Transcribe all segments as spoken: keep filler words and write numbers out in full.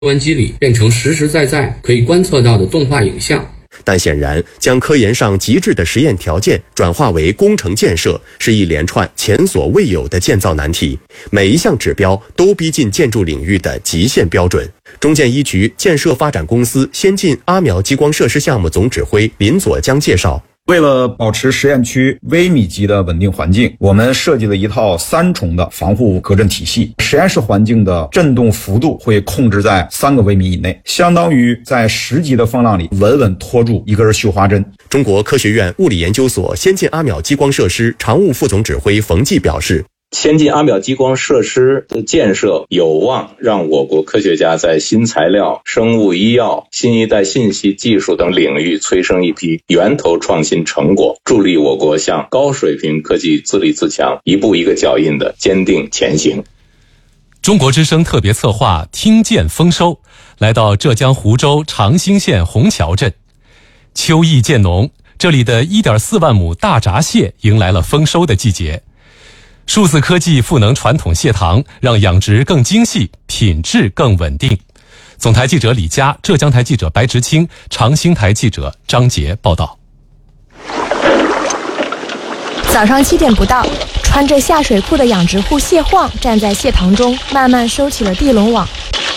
收音机里变成实实在在可以观测到的动画影像。 但显然，将科研上极致的实验条件转化为工程建设，是一连串前所未有的建造难题。每一项指标都逼近建筑领域的极限标准。中建一局建设发展公司先进阿苗激光设施项目总指挥林佐江介绍， 为了保持实验区微米级的稳定环境，我们设计了一套三重的防护隔震体系。实验室环境的震动幅度会控制在三个微米以内，相当于在十级的风浪里稳稳拖住一根绣花针。 中国科学院物理研究所先进阿苗激光设施常务副总指挥冯骥表示， 先进阿苗激光设施的建设有望让我国科学家在新材料、生物医药、新一代信息技术等领域催生一批源头创新成果，助力我国向高水平科技自立自强一步一个脚印的坚定前行。 中国之声特别策划听见丰收，来到浙江湖州长兴县虹桥镇。秋意渐浓，这里的 一点四万亩大闸蟹迎来了丰收的季节。数字科技赋能传统蟹塘，让养殖更精细，品质更稳定。总台记者李佳，浙江台记者白直清，长兴台记者张杰报道。 早上七点不到，穿着下水裤的养殖户谢晃站在蟹塘中，慢慢收起了地笼网。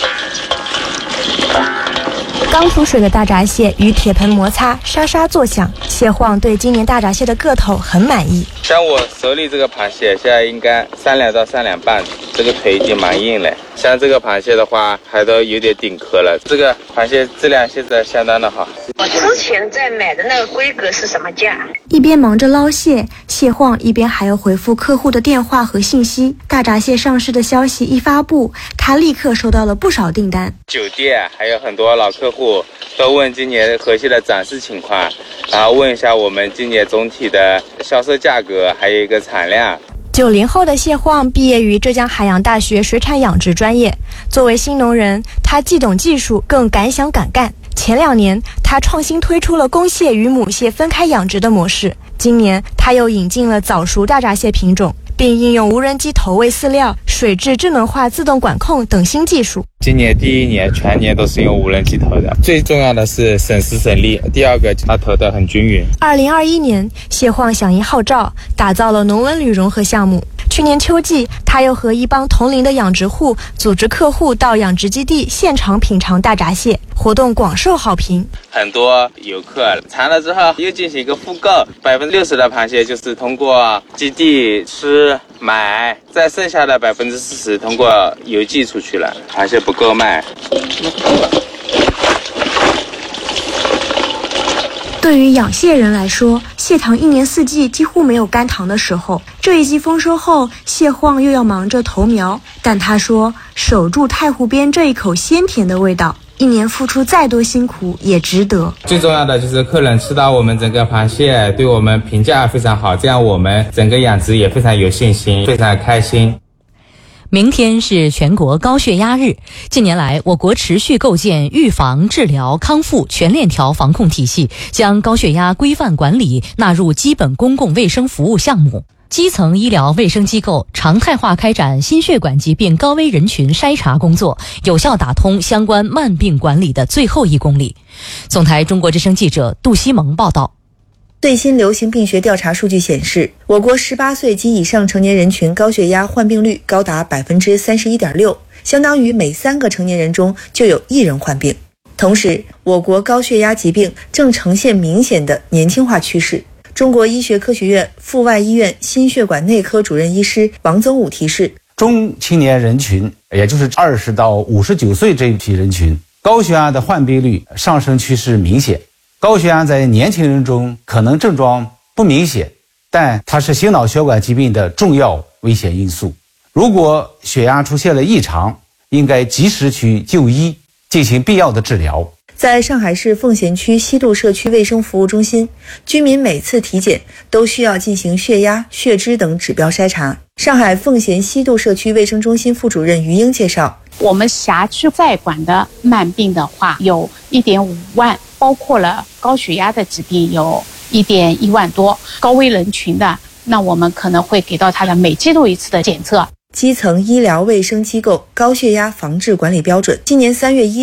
刚出水的大闸蟹与铁盆摩擦，沙沙作响。谢晃对今年大闸蟹的个头很满意。 像我手里这个螃蟹，现在应该三两到三两半，这个腿已经蛮硬了。像这个螃蟹的话，还都有点顶壳了。这个螃蟹质量现在相当的好。 我之前在买的那个规格是什么价？ 一边忙着捞蟹，谢晃一边还要回复客户的电话和信息。大闸蟹上市的消息一发布，他立刻收到了不少订单。 酒店还有很多老客户都问今年河蟹的展示情况，然后问一下我们今年总体的销售价格，还有一个产量。 九零后的谢晃毕业于浙江海洋大学水产养殖专业。作为新农人，他既懂技术，更敢想敢干。前两年，他创新推出了公蟹与母蟹分开养殖的模式。今年，他又引进了早熟大闸蟹品种，并应用无人机投喂饲料、水质智能化自动管控等新技术。 今年第一年全年都是用无人机投的，最重要的是省时省力，第二个它投得很均匀。 二零二一年，谢晃响应号召，打造了农文旅融合项目。去年秋季，他又和一帮同龄的养殖户组织客户到养殖基地现场品尝大闸蟹，活动广受好评。 很多游客尝了之后又进行一个复购，百分之六十的螃蟹就是通过基地吃买，再剩下的百分之四十通过邮寄出去了，螃蟹不够卖。 对于养蟹人来说，蟹塘一年四季几乎没有干塘的时候。这一季丰收后，谢晃又要忙着投苗，但他说，守住太湖边这一口鲜甜的味道，一年付出再多辛苦也值得。 最重要的就是客人吃到我们整个螃蟹，对我们评价非常好，这样我们整个养殖也非常有信心，非常开心。 明天是全国高血压日。近年来，我国持续构建预防、治疗、康复全链条防控体系，将高血压规范管理纳入基本公共卫生服务项目。基层医疗卫生机构常态化开展心血管疾病高危人群筛查工作，有效打通相关慢病管理的最后一公里。总台中国之声记者杜西蒙报道。 最新流行病学调查数据显示，我国十八岁及以上成年人群高血压患病率高达 百分之三十一点六， 相当于每三个成年人中就有一人患病。同时，我国高血压疾病正呈现明显的年轻化趋势。中国医学科学院阜外医院心血管内科主任医师王增武提示， 中青年人群，也就是二十到五十九岁这一批人群，高血压的患病率上升趋势明显。高血压在年轻人中可能症状不明显，但它是心脑血管疾病的重要危险因素。如果血压出现了异常，应该及时去就医，进行必要的治疗。 在上海市奉贤区西渡社区卫生服务中心，居民每次体检都需要进行血压、血脂等指标筛查。上海奉贤西渡社区卫生中心副主任于英介绍， 我们辖区在管的慢病的话有 一点五万，包括了高血压的疾病有 一点一万多，高危人群的那我们可能会给到他的每季度一次的检测。 基层医疗卫生机构高血压防治管理标准》，今年三月一